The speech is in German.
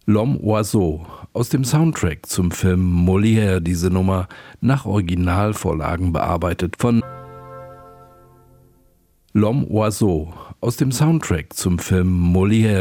L'Homme Oiseau aus dem Soundtrack zum Film Molière, diese Nummer nach Originalvorlagen bearbeitet von L'Homme Oiseau aus dem Soundtrack zum Film Molière.